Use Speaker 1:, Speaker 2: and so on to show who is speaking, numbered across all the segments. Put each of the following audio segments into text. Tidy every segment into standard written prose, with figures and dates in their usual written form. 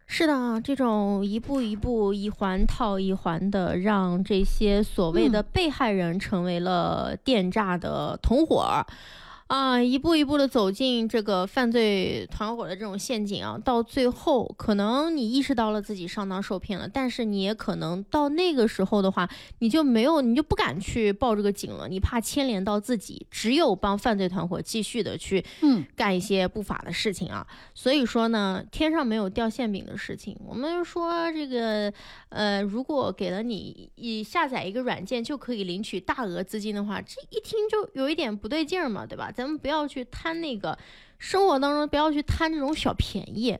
Speaker 1: 是的啊，这种一步一步、一环套一环的，让这些所谓的被害人成为了电诈的同伙儿。一步一步的走进这个犯罪团伙的这种陷阱啊，到最后可能你意识到了自己上当受骗了，但是你也可能到那个时候的话，你就不敢去报这个警了，你怕牵连到自己，只有帮犯罪团伙继续的去干一些不法的事情啊。所以说呢，天上没有掉馅饼的事情。我们说这个如果给了你下载一个软件就可以领取大额资金的话，这一听就有一点不对劲儿嘛，对吧？咱们不要去贪那个生活当中，不要去贪这种小便宜。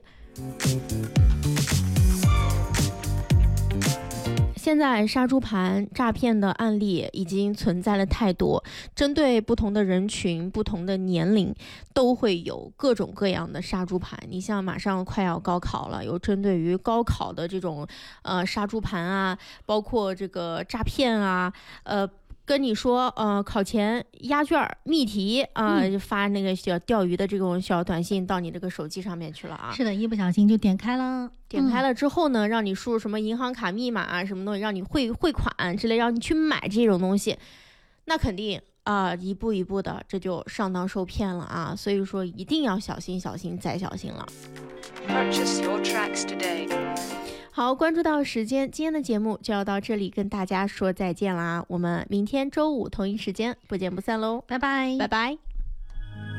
Speaker 1: 现在杀猪盘诈骗的案例已经存在了太多，针对不同的人群、不同的年龄，都会有各种各样的杀猪盘。你像马上快要高考了，有针对于高考的这种杀猪盘啊，包括这个诈骗啊，跟你说，考前压卷密题就发那个小钓鱼的这种小短信到你这个手机上面去了啊。
Speaker 2: 是的，一不小心就点开了。
Speaker 1: 点开了之后呢，让你输入什么银行卡密码啊，什么东西，让你汇款之类，让你去买这种东西，那肯定一步一步的这就上当受骗了啊。所以说一定要小心再小心了。Purchase your tracks today。好，关注到时间，今天的节目就要到这里，跟大家说再见啦。我们明天周五同一时间不见不散喽，
Speaker 2: 拜拜，
Speaker 1: 拜拜。